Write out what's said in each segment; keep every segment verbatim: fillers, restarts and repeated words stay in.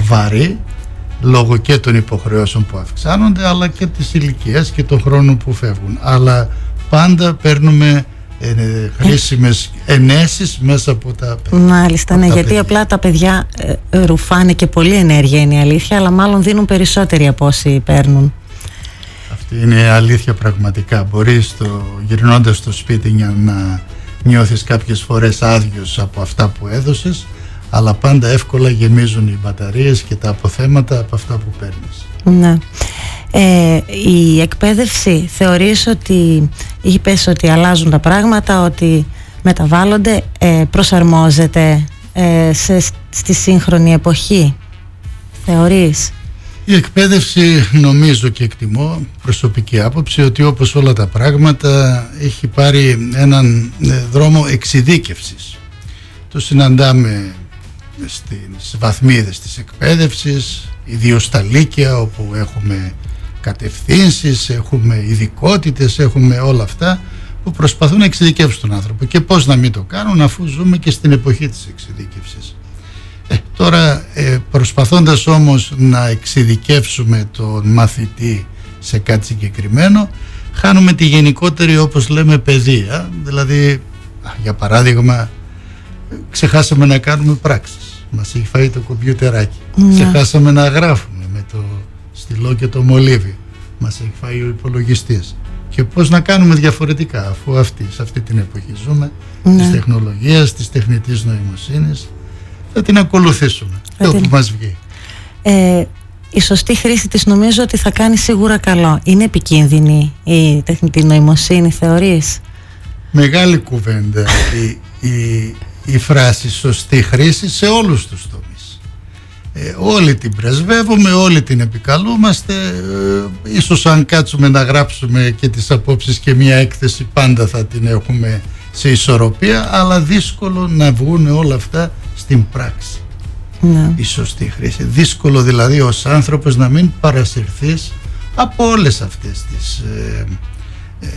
βαρύ, λόγω και των υποχρεώσεων που αυξάνονται, αλλά και της ηλικίας και των χρόνων που φεύγουν. Αλλά πάντα παίρνουμε ε, χρήσιμες ενέσεις μέσα από τα παιδιά. Μάλιστα, ναι, γιατί παιδιά. απλά τα παιδιά ε, ρουφάνε και πολλή ενέργεια, είναι η αλήθεια, αλλά μάλλον δίνουν περισσότεροι από όσοι παίρνουν. Αυτή είναι αλήθεια πραγματικά. Μπορείς το, γυρνώντας στο σπίτι για να νιώθεις κάποιες φορές άδειος από αυτά που έδωσες, αλλά πάντα εύκολα γεμίζουν οι μπαταρίες και τα αποθέματα από αυτά που παίρνεις. Ναι. Ε, η εκπαίδευση, θεωρείς ότι, είπες ότι αλλάζουν τα πράγματα, ότι μεταβάλλονται, ε, προσαρμόζεται ε, σε, στη σύγχρονη εποχή, θεωρείς? Η εκπαίδευση, νομίζω και εκτιμώ, προσωπική άποψη, ότι όπως όλα τα πράγματα έχει πάρει έναν δρόμο εξειδίκευσης. Το συναντάμε στις βαθμίδες της εκπαίδευσης, ιδίως στα λύκεια, όπου έχουμε κατευθύνσεις, έχουμε ειδικότητες, έχουμε όλα αυτά που προσπαθούν να εξειδικεύσουν τον άνθρωπο. Και πώς να μην το κάνουν, αφού ζούμε και στην εποχή της εξειδίκευσης. Ε, τώρα ε, προσπαθώντας όμως να εξειδικεύσουμε τον μαθητή σε κάτι συγκεκριμένο, χάνουμε τη γενικότερη, όπως λέμε, παιδεία. Δηλαδή, για παράδειγμα, ξεχάσαμε να κάνουμε πράξεις, μας έχει φάει το κομπιουτεράκι. Yeah. Ξεχάσαμε να γράφουμε με το στυλό και το μολύβι, μας έχει φάει ο υπολογιστής. Και πώς να κάνουμε διαφορετικά, αφού αυτή, σε αυτή την εποχή ζούμε, yeah. της τεχνολογίας, της τεχνητής νοημοσύνης, θα την ακολουθήσουμε και όπου μας βγει. Ε, η σωστή χρήση της νομίζω ότι θα κάνει σίγουρα καλό. Είναι επικίνδυνη η τεχνητή νοημοσύνη, θεωρείς? Μεγάλη κουβέντα η, η, η φράση σωστή χρήση σε όλους τους τομείς. Ε, όλοι την πρεσβεύουμε, όλοι την επικαλούμαστε. Ε, ίσως αν κάτσουμε να γράψουμε και τις απόψεις και μια έκθεση, πάντα θα την έχουμε σε ισορροπία, αλλά δύσκολο να βγουν όλα αυτά στην πράξη. Ναι. Η σωστή χρήση. Δύσκολο δηλαδή ως άνθρωπος να μην παρασυρθείς από όλες αυτές τις ε, ε,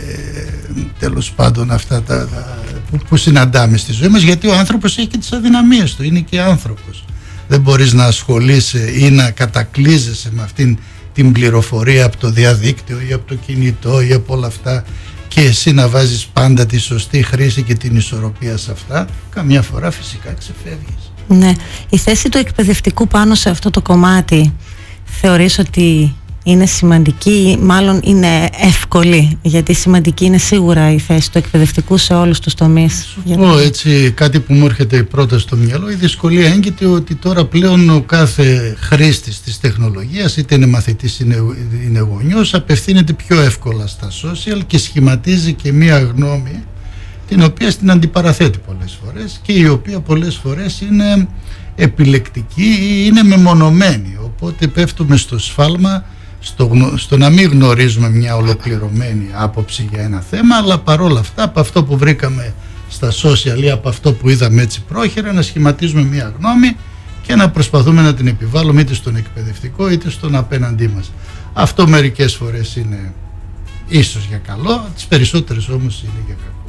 τέλος πάντων αυτά τα, τα, που, που συναντάμε στη ζωή μας, γιατί ο άνθρωπος έχει και τις αδυναμίες του, είναι και άνθρωπος. Δεν μπορείς να ασχολείσαι ή να κατακλείζεσαι με αυτήν την πληροφορία από το διαδίκτυο ή από το κινητό ή από όλα αυτά, και εσύ να βάζεις πάντα τη σωστή χρήση και την ισορροπία σε αυτά. Καμιά φορά φυσικά ξεφεύγεις. Ναι. Η θέση του εκπαιδευτικού πάνω σε αυτό το κομμάτι θεωρείς ότι είναι σημαντική, μάλλον είναι εύκολη? Γιατί σημαντική είναι σίγουρα η θέση του εκπαιδευτικού σε όλους τους τομείς. Σου πω έτσι κάτι που μου έρχεται πρώτα στο μυαλό. Η δυσκολία έγκυται ότι τώρα πλέον ο κάθε χρήστης της τεχνολογίας, είτε είναι μαθητής είναι γονιός, απευθύνεται πιο εύκολα στα social και σχηματίζει και μία γνώμη την οποία στην αντιπαραθέτει πολλές φορές και η οποία πολλές φορές είναι επιλεκτική ή είναι μεμονωμένη. Οπότε πέφτουμε στο σφάλμα Στο, στο να μην γνωρίζουμε μια ολοκληρωμένη άποψη για ένα θέμα, αλλά παρόλα αυτά από αυτό που βρήκαμε στα social ή από αυτό που είδαμε έτσι πρόχειρα να σχηματίζουμε μια γνώμη και να προσπαθούμε να την επιβάλλουμε είτε στον εκπαιδευτικό είτε στον απέναντί μας. Αυτό μερικές φορές είναι ίσως για καλό, τις περισσότερες όμως είναι για κακό.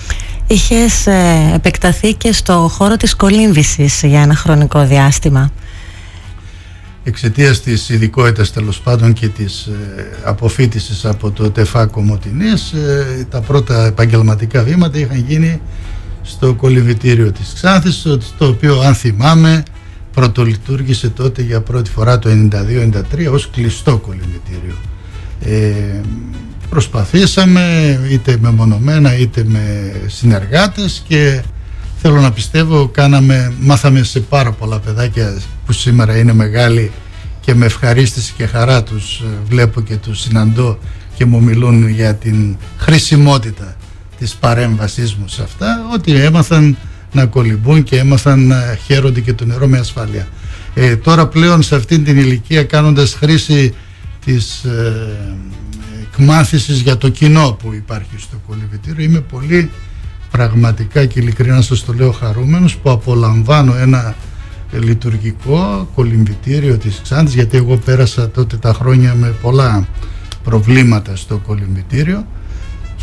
Είχες ε, επεκταθεί και στο χώρο της κολύμβησης για ένα χρονικό διάστημα. Εξαιτίας της ειδικότητας τέλος πάντων και της ε, αποφοίτησης από το ΤΕΦΑ Κομοτηνής, ε, τα πρώτα επαγγελματικά βήματα είχαν γίνει στο κολυμβητήριο της Ξάνθης, το οποίο, αν θυμάμαι, πρωτολειτουργήσε τότε για πρώτη φορά το ενενήντα δύο ενενήντα τρία ως κλειστό κολυμβητήριο. Ε, προσπαθήσαμε είτε μεμονωμένα είτε με συνεργάτες και θέλω να πιστεύω κάναμε, μάθαμε σε πάρα πολλά παιδάκια που σήμερα είναι μεγάλοι και με ευχαρίστηση και χαρά τους βλέπω και τους συναντώ και μου μιλούν για την χρησιμότητα της παρέμβασής μου σε αυτά, ότι έμαθαν να κολυμπούν και έμαθαν να χαίρονται και το νερό με ασφάλεια. Ε, τώρα πλέον σε αυτήν την ηλικία, κάνοντας χρήση της ε, εκμάθησης για το κοινό που υπάρχει στο κολυμβητήριο, είμαι πολύ πραγματικά και ειλικρινά σας το λέω χαρούμενος που απολαμβάνω ένα λειτουργικό κολυμβητήριο της Ξάνθης, γιατί εγώ πέρασα τότε τα χρόνια με πολλά προβλήματα στο κολυμβητήριο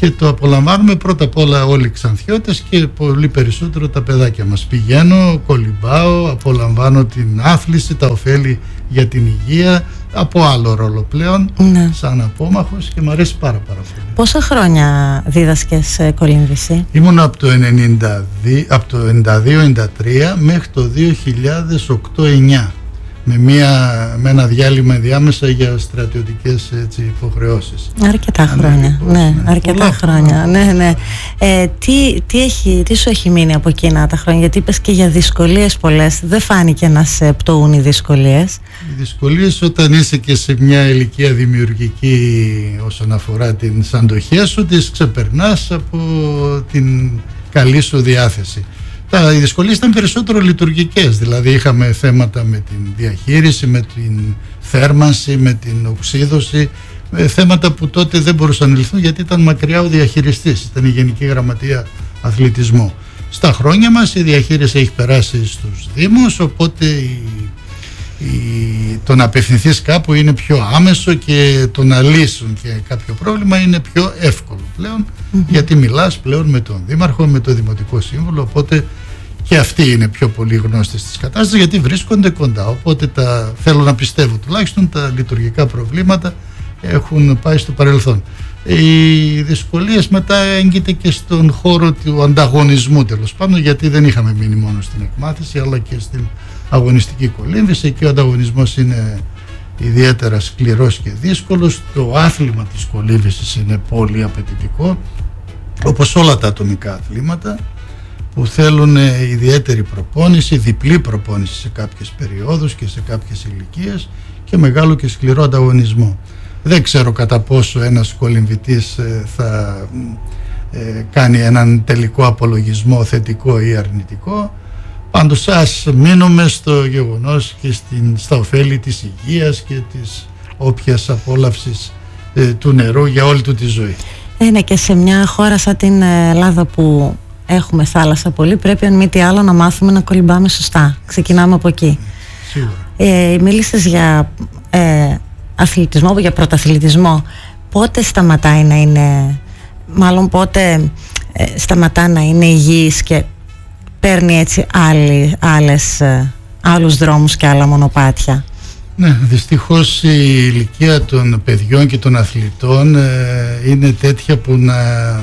και το απολαμβάνουμε πρώτα απ' όλα όλοι οι Ξανθιώτες και πολύ περισσότερο τα παιδάκια μας. Πηγαίνω, κολυμπάω, απολαμβάνω την άθληση, τα ωφέλη για την υγεία, από άλλο ρόλο πλέον, ναι, σαν απόμαχος, και μου αρέσει πάρα πάρα πολύ. Πόσα χρόνια δίδασκες κολύμβηση? Ήμουν από το ενενήντα δύο, από το ενενήντα δύο ενενήντα τρία μέχρι το δύο χιλιάδες οκτώ εννιά. Με, μια, με ένα διάλειμμα διάμεσα για στρατιωτικές, έτσι, υποχρεώσεις. Αρκετά χρόνια, ναι, ναι, αρκετά πολλά χρόνια, ναι, ναι. Ε, τι, τι, έχει, τι σου έχει μείνει από εκείνα τα χρόνια, γιατί είπες και για δυσκολίες πολλές, δεν φάνηκε να σε πτωούν οι δυσκολίες? Οι δυσκολίες όταν είσαι και σε μια ηλικία δημιουργική όσον αφορά τις αντοχές σου, τις ξεπερνάς από την καλή σου διάθεση. Οι δυσκολίες ήταν περισσότερο λειτουργικές, δηλαδή είχαμε θέματα με την διαχείριση, με την θέρμανση, με την οξύδωση, θέματα που τότε δεν μπορούσαν να λυθούν γιατί ήταν μακριά ο διαχειριστής, ήταν η Γενική Γραμματεία Αθλητισμού. Στα χρόνια μας η διαχείριση έχει περάσει στους Δήμους, οπότε η, η, το να απευθυνθείς κάπου είναι πιο άμεσο και το να λύσουν και κάποιο πρόβλημα είναι πιο εύκολο πλέον, mm-hmm. γιατί μιλάς πλέον με τον Δήμαρχο, με τον Δημοτικό Σύμβουλο, οπότε και αυτοί είναι πιο πολύ γνώστες της κατάστασης γιατί βρίσκονται κοντά, οπότε τα, θέλω να πιστεύω τουλάχιστον τα λειτουργικά προβλήματα έχουν πάει στο παρελθόν. Οι δυσκολίες μετά έγκυται και στον χώρο του ανταγωνισμού, τέλος πάντων, γιατί δεν είχαμε μείνει μόνο στην εκμάθηση αλλά και στην αγωνιστική κολύμβηση, και ο ανταγωνισμός είναι ιδιαίτερα σκληρός και δύσκολος. Το άθλημα της κολύμβησης είναι πολύ απαιτητικό, όπως όλα τα ατομικά αθλήματα, που θέλουν ιδιαίτερη προπόνηση, διπλή προπόνηση σε κάποιες περιόδους και σε κάποιες ηλικίες και μεγάλο και σκληρό ανταγωνισμό. Δεν ξέρω κατά πόσο ένας κολυμβητής θα ε, κάνει έναν τελικό απολογισμό θετικό ή αρνητικό. Πάντως ας μείνουμε στο γεγονός και στην, στα ωφέλη της υγείας και της όποιας απόλαυσης ε, του νερού για όλη του τη ζωή. Είναι και σε μια χώρα σαν την Ελλάδα που έχουμε θάλασσα πολύ, πρέπει αν μη τι άλλο να μάθουμε να κολυμπάμε σωστά. Ξεκινάμε από εκεί. Σίγουρα. Ε, μίλησες για ε, αθλητισμό, για πρωταθλητισμό. Πότε σταματάει να είναι, μάλλον πότε ε, σταματά να είναι υγιής και παίρνει έτσι άλλοι, άλλες, ε, άλλους δρόμους και άλλα μονοπάτια? Ναι, δυστυχώς η ηλικία των παιδιών και των αθλητών ε, είναι τέτοια που να,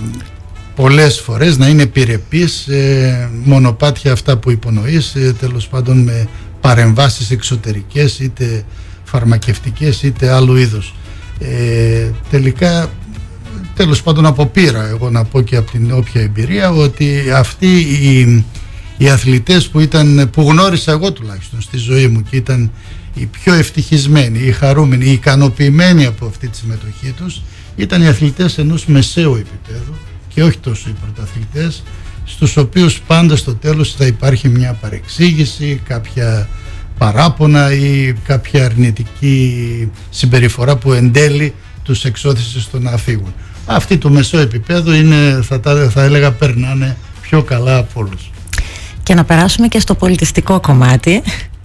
πολλές φορές να είναι επιρρεπείς ε, μονοπάτια αυτά που υπονοείς, ε, τέλος πάντων με παρεμβάσεις εξωτερικές, είτε φαρμακευτικές είτε άλλου είδους. Ε, τελικά, τέλος πάντων από πείρα, εγώ να πω και από την όποια εμπειρία, ότι αυτοί οι, οι αθλητές που, ήταν, που γνώρισα εγώ τουλάχιστον στη ζωή μου και ήταν οι πιο ευτυχισμένοι, οι χαρούμενοι, οι ικανοποιημένοι από αυτή τη συμμετοχή τους, ήταν οι αθλητές ενός μεσαίου επίπεδου και όχι τόσο οι πρωταθλητές, στους οποίους πάντα στο τέλος θα υπάρχει μια παρεξήγηση, κάποια παράπονα ή κάποια αρνητική συμπεριφορά που εν τέλει τους εξώθησε στο να φύγουν. Αυτοί του μεσαίου επίπεδου είναι, θα, τα, θα έλεγα, περνάνε πιο καλά από όλους. Και να περάσουμε και στο πολιτιστικό κομμάτι.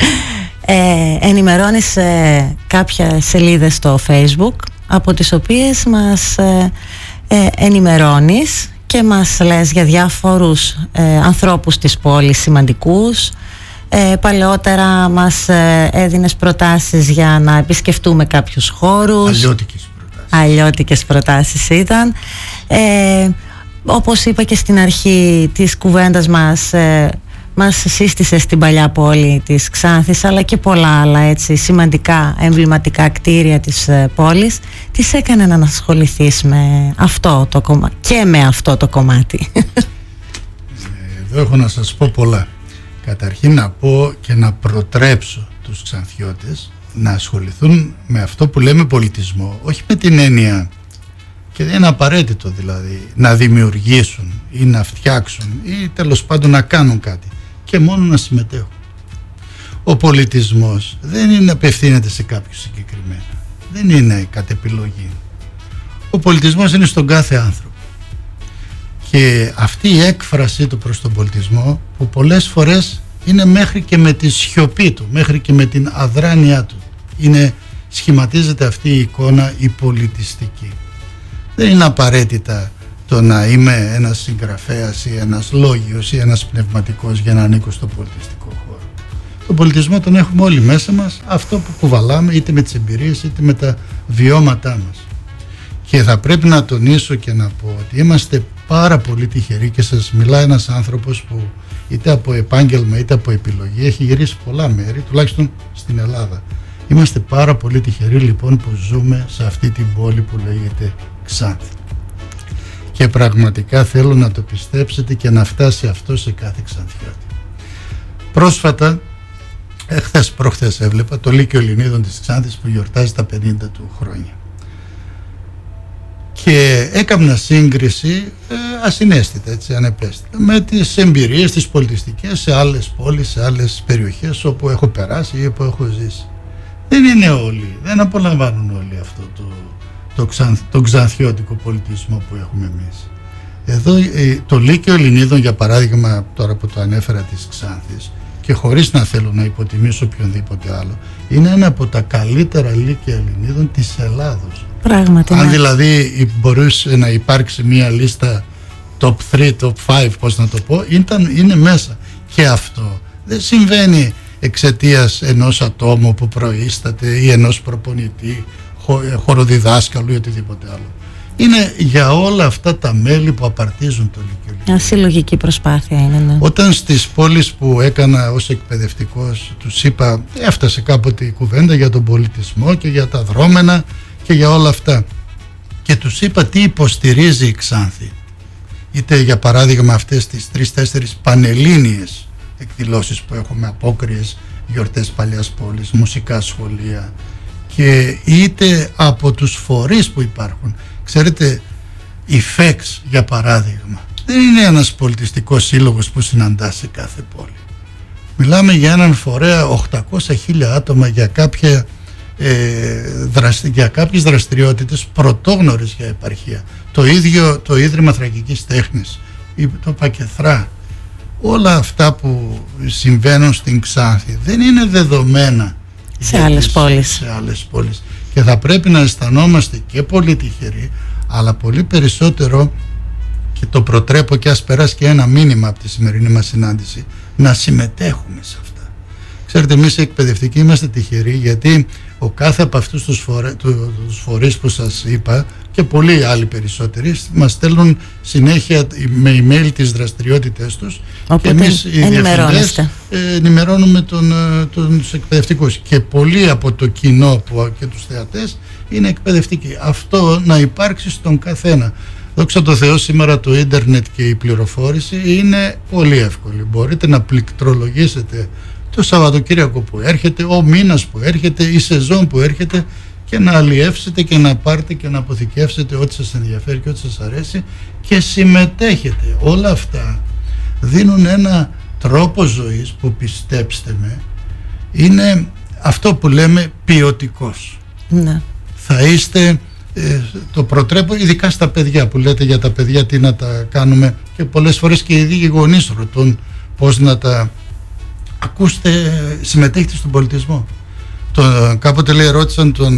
Ε, ενημερώνεις ε, κάποια σελίδες στο Facebook, από τις οποίες μας ε, ε, ενημερώνεις και μας λες για διάφορους ε, ανθρώπους της πόλης σημαντικούς. Ε, παλαιότερα μας ε, έδινες προτάσεις για να επισκεφτούμε κάποιους χώρους. Αλλιώτικες προτάσεις. Αλλιώτικες προτάσεις ήταν. Ε, όπως είπα και στην αρχή της κουβέντας μας, ε, μας σύστησε στην παλιά πόλη της Ξάνθης, αλλά και πολλά άλλα έτσι σημαντικά εμβληματικά κτίρια της ε, πόλης. Τι σε έκανε να ασχοληθείς με αυτό το κομμάτι και με αυτό το κομμάτι? Εδώ έχω να σας πω πολλά. Καταρχήν να πω και να προτρέψω τους Ξανθιώτες να ασχοληθούν με αυτό που λέμε πολιτισμό, όχι με την έννοια, και δεν είναι απαραίτητο δηλαδή να δημιουργήσουν ή να φτιάξουν ή τέλος πάντων να κάνουν κάτι, και μόνο να συμμετέχουν. Ο πολιτισμός δεν είναι απευθύνεται σε κάποιους συγκεκριμένα, δεν είναι κατ' επιλογή. Ο πολιτισμός είναι στον κάθε άνθρωπο. Και αυτή η έκφρασή του προς τον πολιτισμό, που πολλές φορές είναι μέχρι και με τη σιωπή του, μέχρι και με την αδράνειά του, είναι, σχηματίζεται αυτή η εικόνα η πολιτιστική. Δεν είναι απαραίτητα το να είμαι ένας συγγραφέας ή ένας λόγιος ή ένας πνευματικός για να ανήκω στο πολιτιστικό χώρο. Τον πολιτισμό τον έχουμε όλοι μέσα μας, αυτό που κουβαλάμε είτε με τις εμπειρίες είτε με τα βιώματά μας. Και θα πρέπει να τονίσω και να πω ότι είμαστε πάρα πολύ τυχεροί, και σας μιλά ένας άνθρωπος που είτε από επάγγελμα είτε από επιλογή έχει γυρίσει πολλά μέρη, τουλάχιστον στην Ελλάδα. Είμαστε πάρα πολύ τυχεροί λοιπόν που ζούμε σε αυτή την πόλη που λέγεται Ξάνθη. Και πραγματικά θέλω να το πιστέψετε και να φτάσει αυτό σε κάθε Ξανθιώτη. Πρόσφατα, χθες προχθές έβλεπα το Λύκειο Ελληνίδων της Ξάνθης που γιορτάζει τα πενήντα του χρόνια. Και έκανα σύγκριση ε, ασυναίσθητα, έτσι, ανεπαίσθητα, με τις εμπειρίες τις πολιτιστικές σε άλλες πόλεις, σε άλλες περιοχές όπου έχω περάσει ή όπου έχω ζήσει. Δεν είναι όλοι, δεν απολαμβάνουν όλοι αυτό το, το, ξαν, το ξανθιώτικο πολιτισμό που έχουμε εμείς. Εδώ ε, το Λύκειο Ελληνίδων, για παράδειγμα, τώρα που το ανέφερα της Ξάνθης, και χωρίς να θέλω να υποτιμήσω οποιονδήποτε άλλο, είναι ένα από τα καλύτερα Λύκεια Ελληνίδων της Ελλάδος. Πράγματι, αν ναι. δηλαδή μπορούσε να υπάρξει μια λίστα top τρία, top πέντε, πώς να το πω, ήταν, είναι μέσα. Και αυτό δεν συμβαίνει εξαιτίας ενός ατόμου που προείσταται ή ενός προπονητή, χοροδιδάσκαλου ή οτιδήποτε άλλο. Είναι για όλα αυτά τα μέλη που απαρτίζουν το Λύκειο. Μια συλλογική προσπάθεια είναι, ναι. Όταν στις πόλεις που έκανα ως εκπαιδευτικός τους είπα, έφτασε κάποτε η κουβέντα για τον πολιτισμό και για τα δρόμενα και για όλα αυτά, και τους είπα τι υποστηρίζει η Ξάνθη, είτε για παράδειγμα αυτές τις τρεις-τέσσερις πανελλήνιες εκδηλώσεις που έχουμε, απόκριες γιορτές παλιάς πόλης, μουσικά σχολεία, και είτε από τους φορείς που υπάρχουν. Ξέρετε, η ΦΕΞ για παράδειγμα δεν είναι ένας πολιτιστικός σύλλογος που συναντά σε κάθε πόλη. Μιλάμε για έναν φορέα οκτακόσια χιλιάδες άτομα για, κάποια, ε, δραστη, για κάποιες δραστηριότητες πρωτόγνωρες για επαρχία. Το ίδιο το Ίδρυμα Θρακικής Τέχνης, το Πακεθρά. Όλα αυτά που συμβαίνουν στην Ξάνθη δεν είναι δεδομένα σε άλλες, τις, πόλεις. σε άλλες πόλεις. Και θα πρέπει να αισθανόμαστε και πολύ τυχεροί, αλλά πολύ περισσότερο, και το προτρέπω και ας περάσει και ένα μήνυμα από τη σημερινή μας συνάντηση, να συμμετέχουμε σε αυτά. Ξέρετε, εμείς οι εκπαιδευτικοί είμαστε τυχεροί, γιατί ο κάθε από αυτούς τους, φορέ, τους φορείς που σας είπα και πολλοί άλλοι περισσότεροι μας στέλνουν συνέχεια με email τις δραστηριότητες τους. Οπότε και εμείς οι διευθυντές ε, ενημερώνουμε τον, τον, τους εκπαιδευτικούς, και πολλοί από το κοινό που, και τους θεατές είναι εκπαιδευτικοί. Αυτό να υπάρξει στον καθένα. Δόξα τω Θεώ, σήμερα το ίντερνετ και η πληροφόρηση είναι πολύ εύκολη. Μπορείτε να πληκτρολογήσετε το Σαββατοκύριακο που έρχεται, ο μήνας που έρχεται, η σεζόν που έρχεται, και να αλλιεύσετε και να πάρετε και να αποθηκεύσετε ό,τι σας ενδιαφέρει και ό,τι σας αρέσει, και συμμετέχετε. Όλα αυτά δίνουν ένα τρόπο ζωής που, πιστέψτε με, είναι αυτό που λέμε ποιοτικός. Ναι. Θα είστε, ε, το προτρέπω ειδικά στα παιδιά, που λέτε για τα παιδιά τι να τα κάνουμε, και πολλές φορές και οι ίδιοι γονείς ρωτούν πώς να τα ακούστε, συμμετέχετε στον πολιτισμό. Το, κάποτε λέει, ρώτησαν τον,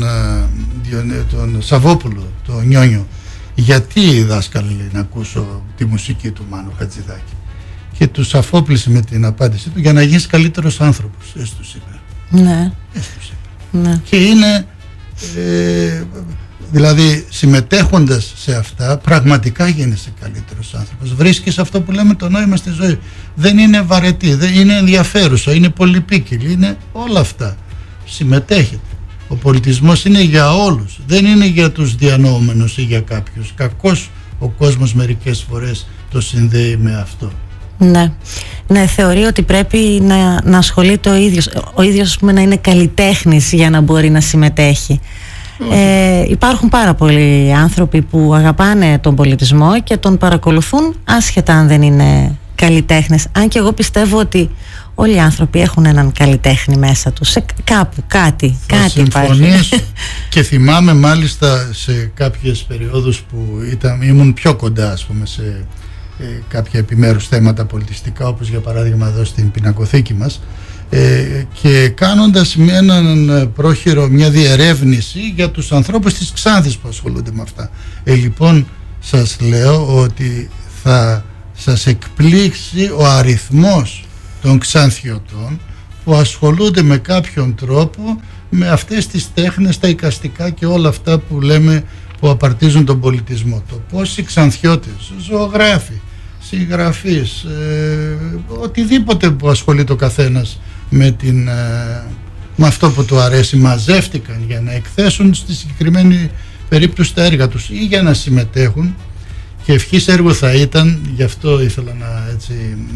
τον Σαββόπουλο, τον Νιόνιο, γιατί δάσκαλε, λέει, να ακούσω τη μουσική του Μάνου Χατζηδάκη, και τους αφόπλησε με την απάντησή του, για να γίνεις καλύτερος άνθρωπος, έτσι τους είπε. Ναι. Έτσι τους είπε. Ναι. Και είναι ε, δηλαδή συμμετέχοντας σε αυτά πραγματικά γίνεσαι καλύτερος άνθρωπος, βρίσκεις αυτό που λέμε το νόημα στη ζωή. Δεν είναι βαρετή, δεν είναι ενδιαφέρουσα, είναι πολυπίκυλη, είναι όλα αυτά. Συμμετέχετε. Ο πολιτισμός είναι για όλους, δεν είναι για τους διανοούμενους ή για κάποιους. Κακώς ο κόσμος μερικές φορές το συνδέει με αυτό. Ναι, ναι, θεωρεί ότι πρέπει να, να ασχολείται ο ίδιος, ο ίδιος, ας πούμε, να είναι καλλιτέχνης για να μπορεί να συμμετέχει. Ε, υπάρχουν πάρα πολλοί άνθρωποι που αγαπάνε τον πολιτισμό και τον παρακολουθούν άσχετα αν δεν είναι καλλιτέχνες. Αν και εγώ πιστεύω ότι όλοι οι άνθρωποι έχουν έναν καλλιτέχνη μέσα τους, σε κάπου κάτι, Θα κάτι συμφωνήσω. Και θυμάμαι μάλιστα σε κάποιες περιόδους που ήταν, ήμουν πιο κοντά, ας πούμε, σε ε, κάποια επιμέρους θέματα πολιτιστικά, όπως για παράδειγμα εδώ στην πινακοθήκη μας, ε, και κάνοντας μια, έναν πρόχειρο, μια διερεύνηση για τους ανθρώπους της Ξάνθης που ασχολούνται με αυτά. Ε, λοιπόν, σας λέω ότι θα σας εκπλήξει ο αριθμός των Ξανθιωτών που ασχολούνται με κάποιον τρόπο με αυτές τις τέχνες, τα εικαστικά και όλα αυτά που λέμε που απαρτίζουν τον πολιτισμό. Το πώς οι Ξανθιώτες, ζωγράφοι, συγγραφείς, ε, οτιδήποτε που ασχολείται ο καθένας με, την, ε, με αυτό που του αρέσει, μαζεύτηκαν για να εκθέσουν στη συγκεκριμένη περίπτωση τα έργα τους ή για να συμμετέχουν. Και ευχής έργο θα ήταν, γι' αυτό ήθελα να, έτσι,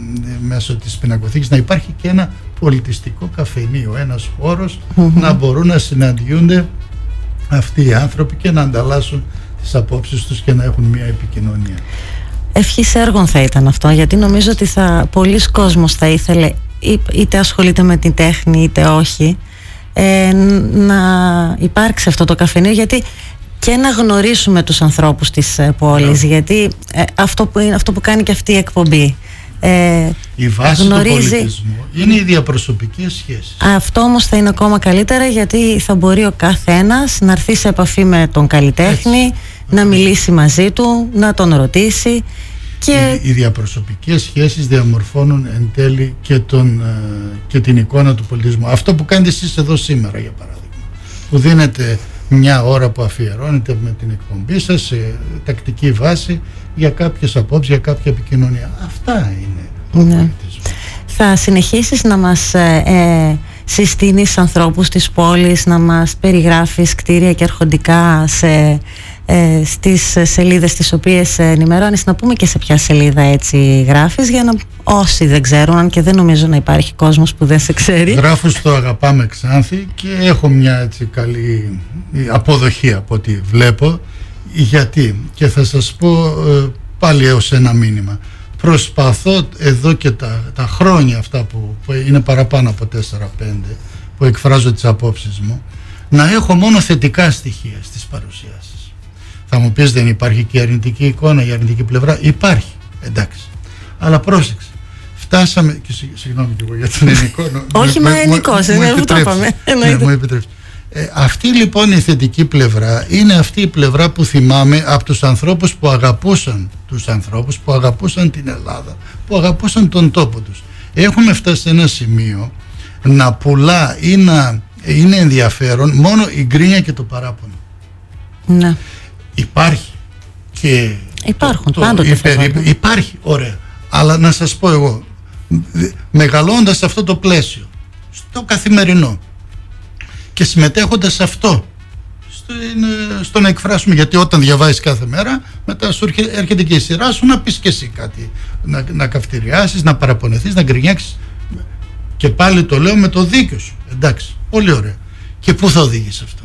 μέσω της πινακοθήκης, να υπάρχει και ένα πολιτιστικό καφενείο, ένας χώρος mm-hmm. να μπορούν να συναντιούνται αυτοί οι άνθρωποι και να ανταλλάσσουν τις απόψεις τους και να έχουν μια επικοινωνία. Ευχής έργων θα ήταν αυτό, γιατί νομίζω ότι θα, πολλοί κόσμος θα ήθελε, είτε ασχολείται με την τέχνη είτε όχι, ε, να υπάρξει αυτό το καφενείο, γιατί και να γνωρίσουμε τους ανθρώπους της ε, πόλης, yeah. γιατί ε, αυτό, που, αυτό που κάνει και αυτή η εκπομπή ε, η βάση γνωρίζει... του πολιτισμού είναι οι διαπροσωπικές σχέσεις. Αυτό όμως θα είναι ακόμα καλύτερα, γιατί θα μπορεί ο καθένας να έρθει σε επαφή με τον καλλιτέχνη, έτσι. να μιλήσει μαζί του, να τον ρωτήσει και... Οι, οι διαπροσωπικές σχέσεις διαμορφώνουν εν τέλει και, τον, και την εικόνα του πολιτισμού. Αυτό που κάνετε εσείς εδώ σήμερα, για παράδειγμα, που δίνετε μια ώρα που αφιερώνετε με την εκπομπή σας σε τακτική βάση για κάποιες απόψεις, για κάποια επικοινωνία. Αυτά είναι ο ναι. πολιτισμός. Θα συνεχίσεις να μας ε, ε, συστήνεις ανθρώπους της πόλης, να μας περιγράφεις κτίρια και αρχοντικά σε, ε, στις σελίδες τις οποίες ενημερώνεις, να πούμε και σε ποια σελίδα έτσι γράφεις, για να όσοι δεν ξέρουν, αν και δεν νομίζω να υπάρχει κόσμος που δεν σε ξέρει. Γράφω στο Αγαπάμε Ξάνθη και έχω μια έτσι καλή αποδοχή από ό,τι βλέπω. Γιατί, και θα σας πω ε, πάλι έως ένα μήνυμα, προσπαθώ εδώ και τα, τα χρόνια αυτά που, που είναι παραπάνω από τέσσερα πέντε που εκφράζω τις απόψεις μου, να έχω μόνο θετικά στοιχεία στις παρουσιάσεις. Θα μου πεις, δεν υπάρχει και η αρνητική εικόνα, η αρνητική πλευρά? Υπάρχει, εντάξει, αλλά πρόσεξε, φτάσαμε και συγγνώμη και εγώ για τον ελληνικό. Όχι, μα ελληνικός, είναι αυτό το είπαμε. Ναι, μου επιτρέψει. Ε, αυτή λοιπόν η θετική πλευρά είναι αυτή η πλευρά που θυμάμαι από τους ανθρώπους που αγαπούσαν τους ανθρώπους, που αγαπούσαν την Ελλάδα, που αγαπούσαν τον τόπο τους. Έχουμε φτάσει σε ένα σημείο να πουλά ή να είναι ενδιαφέρον μόνο η γκρίνια και το παράπονο. Ναι. Υπάρχει και υπάρχουν το, πάντοτε υπερ, υπάρχει, ωραία, αλλά να σας πω εγώ, μεγαλώντας σε αυτό το πλαίσιο, στο καθημερινό και συμμετέχοντας σε αυτό, στο, στο να εκφράσουμε, γιατί όταν διαβάζεις κάθε μέρα, μετά σου έρχεται και η σειρά σου να πεις και εσύ κάτι, να, να καυτηριάσεις, να παραπονεθείς, να γκρινιάξεις, και πάλι το λέω με το δίκιο σου, εντάξει, πολύ ωραία. Και πού θα οδηγήσει αυτό?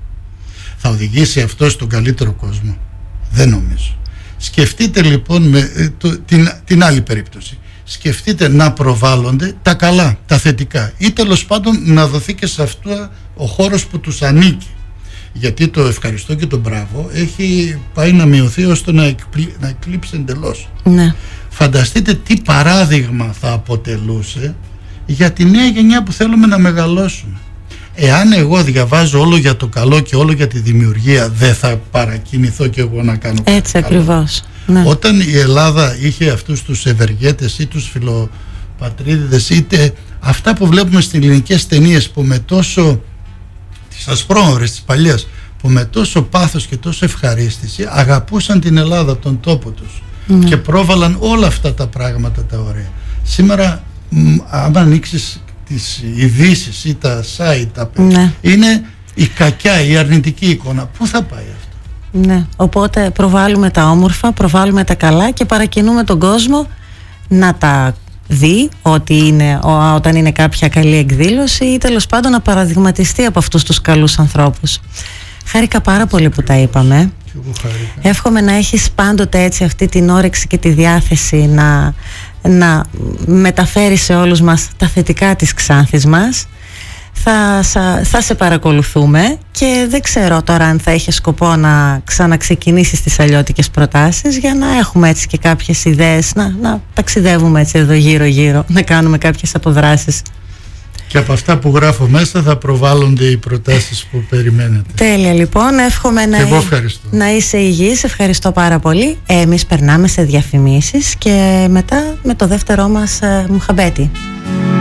Θα οδηγήσει αυτό στον καλύτερο κόσμο? Δεν νομίζω. Σκεφτείτε λοιπόν με, το, την, την άλλη περίπτωση. Σκεφτείτε να προβάλλονται τα καλά, τα θετικά, ή τέλος πάντων να δοθεί και σε αυτό ο χώρος που τους ανήκει. Γιατί το ευχαριστώ και το μπράβο έχει πάει να μειωθεί ώστε να, εκπλή, να εκλείψει εντελώς. Ναι. Φανταστείτε τι παράδειγμα θα αποτελούσε για τη νέα γενιά που θέλουμε να μεγαλώσουμε. Εάν εγώ διαβάζω όλο για το καλό και όλο για τη δημιουργία, δεν θα παρακινηθώ κι εγώ να κάνω κάτι έτσι καλό? Ακριβώς. Ναι. Όταν η Ελλάδα είχε αυτούς τους ευεργέτες ή τους φιλοπατρίδες, είτε αυτά που βλέπουμε στις ελληνικές ταινίες που με τόσο, τις ασπρόμαυρες, τις παλιές, που με τόσο πάθος και τόσο ευχαρίστηση αγαπούσαν την Ελλάδα, τον τόπο τους, ναι. και πρόβαλαν όλα αυτά τα πράγματα τα ωραία. Σήμερα άμα ανοίξεις τις ειδήσεις ή τα site, τα ναι. είναι η κακιά, η αρνητική εικόνα. Πού θα πάει αυτό? Ναι, οπότε προβάλλουμε τα όμορφα, προβάλλουμε τα καλά και παρακινούμε τον κόσμο να τα δει ότι είναι, όταν είναι κάποια καλή εκδήλωση, ή τέλος πάντων να παραδειγματιστεί από αυτούς τους καλούς ανθρώπους. Χάρηκα πάρα πολύ που τα είπαμε. Εύχομαι να έχεις πάντοτε έτσι αυτή την όρεξη και τη διάθεση να, να μεταφέρεις σε όλους μας τα θετικά της Ξάνθης μας. Θα, θα, θα σε παρακολουθούμε και δεν ξέρω τώρα αν θα έχεις σκοπό να ξαναξεκινήσεις τις αλλιώτικες προτάσεις, για να έχουμε έτσι και κάποιες ιδέες, να, να ταξιδεύουμε έτσι εδώ γύρω γύρω, να κάνουμε κάποιες αποδράσεις. Και από αυτά που γράφω μέσα θα προβάλλονται οι προτάσεις που περιμένετε. Τέλεια, λοιπόν. Εύχομαι να, να είσαι υγιής. Ευχαριστώ πάρα πολύ. Εμείς περνάμε σε διαφημίσεις και μετά με το δεύτερό μας ε, Μουχαμπέτη.